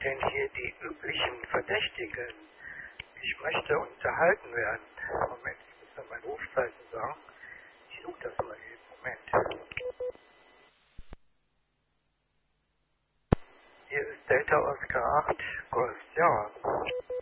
denn hier die üblichen Verdächtigen? Ich möchte unterhalten werden. Moment, ich muss dann mein Rufzeichen sagen. Ich suche das mal eben. Moment. Hier ist Delta Oscar 8 Golf. Ja.